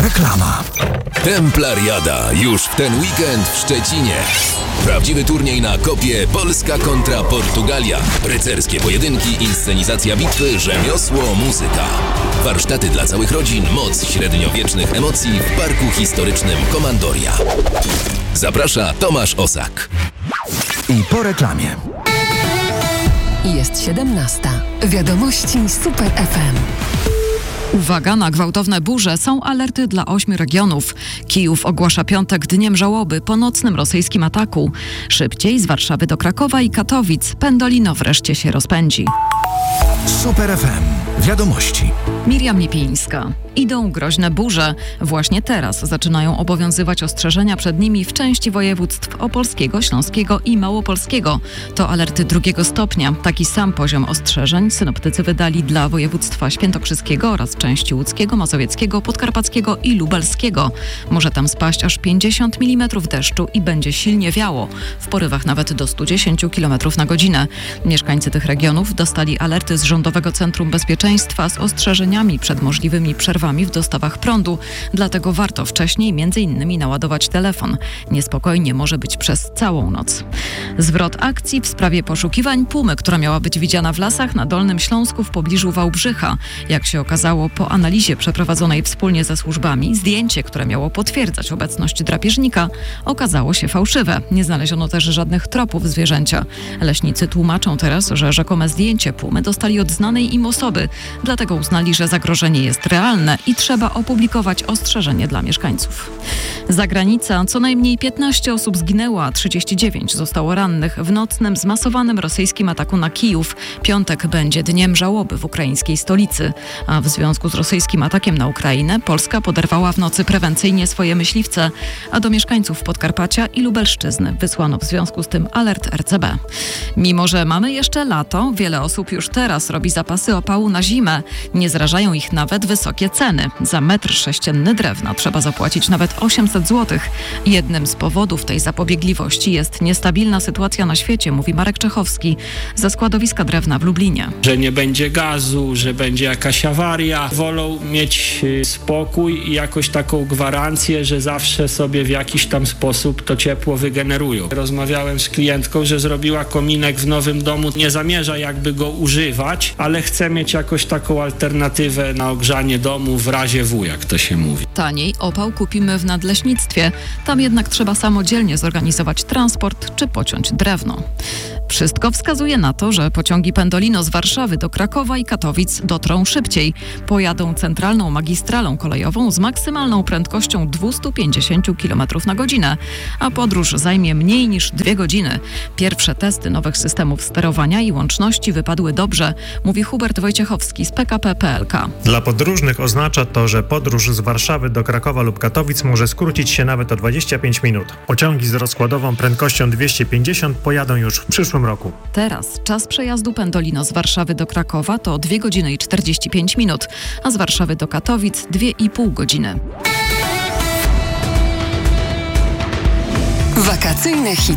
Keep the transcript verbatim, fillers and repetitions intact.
Reklama. Templariada już w ten weekend w Szczecinie. Prawdziwy turniej na kopie Polska kontra Portugalia. Rycerskie pojedynki, inscenizacja bitwy, rzemiosło, muzyka. Warsztaty dla całych rodzin, moc średniowiecznych emocji w Parku Historycznym Komandoria. Zaprasza Tomasz Osak. I po reklamie. Jest siedemnasta. Wiadomości Super F M. Uwaga, na gwałtowne burze są alerty dla ośmiu regionów. Kijów ogłasza piątek dniem żałoby po nocnym rosyjskim ataku. Szybciej z Warszawy do Krakowa i Katowic. Pendolino wreszcie się rozpędzi. Super F M. Wiadomości. Miriam Lipińska. Idą groźne burze. Właśnie teraz zaczynają obowiązywać ostrzeżenia przed nimi w części województw opolskiego, śląskiego i małopolskiego. To alerty drugiego stopnia. Taki sam poziom ostrzeżeń synoptycy wydali dla województwa świętokrzyskiego oraz części łódzkiego, mazowieckiego, podkarpackiego i lubelskiego. Może tam spaść aż pięćdziesiąt milimetrów deszczu i będzie silnie wiało. W porywach nawet do stu dziesięciu kilometrów na godzinę. Mieszkańcy tych regionów dostali alerty z Rządowego Centrum Bezpieczeństwa z ostrzeżeniami przed możliwymi przerwami w dostawach prądu, dlatego warto wcześniej między innymi naładować telefon. Niespokojnie może być przez całą noc. Zwrot akcji w sprawie poszukiwań pumy, która miała być widziana w lasach na Dolnym Śląsku w pobliżu Wałbrzycha. Jak się okazało po analizie przeprowadzonej wspólnie ze służbami, zdjęcie, które miało potwierdzać obecność drapieżnika, okazało się fałszywe. Nie znaleziono też żadnych tropów zwierzęcia. Leśnicy tłumaczą teraz, że rzekome zdjęcie pumy dostali od znanej im osoby, dlatego uznali, że zagrożenie jest realne i trzeba opublikować ostrzeżenie dla mieszkańców. Zagranica. Co najmniej piętnaście osób zginęło, a trzydzieści dziewięć zostało rannych w nocnym, zmasowanym rosyjskim ataku na Kijów. Piątek będzie dniem żałoby w ukraińskiej stolicy. A w związku z rosyjskim atakiem na Ukrainę Polska poderwała w nocy prewencyjnie swoje myśliwce, a do mieszkańców Podkarpacia i Lubelszczyzny wysłano w związku z tym alert R C B. Mimo że mamy jeszcze lato, wiele osób już teraz robi zapasy opału na zimę. Nie zrażają ich nawet wysokie ceny. Za metr sześcienny drewna trzeba zapłacić nawet osiemset złotych. Jednym z powodów tej zapobiegliwości jest niestabilna sytuacja na świecie, mówi Marek Czechowski ze składowiska drewna w Lublinie. Że nie będzie gazu, że będzie jakaś awaria. Wolą mieć spokój i jakoś taką gwarancję, że zawsze sobie w jakiś tam sposób to ciepło wygenerują. Rozmawiałem z klientką, że zrobiła kominek w nowym domu. Nie zamierza jakby go używać, ale chce mieć jakoś taką alternatywę na ogrzanie domu w razie W, jak to się mówi. Taniej opał kupimy w nadleśnictwie. Tam jednak trzeba samodzielnie zorganizować transport czy pociąć drewno. Wszystko wskazuje na to, że pociągi Pendolino z Warszawy do Krakowa i Katowic dotrą szybciej. Pojadą centralną magistralą kolejową z maksymalną prędkością dwieście pięćdziesiąt kilometrów na godzinę, a podróż zajmie mniej niż dwie godziny. Pierwsze testy nowych systemów sterowania i łączności wypadły dobrze, mówi Hubert Wojciechowski z P K P P L K. Dla podróżnych oznacza to, że podróż z Warszawy do Krakowa lub Katowic może skrócić się nawet o dwadzieścia pięć minut. Pociągi z rozkładową prędkością dwieście pięćdziesiąt pojadą już w przyszłym roku. Teraz czas przejazdu Pendolino z Warszawy do Krakowa to dwie godziny i czterdzieści pięć minut, a z Warszawy do Katowic dwie i pół godziny. Wakacyjne hity.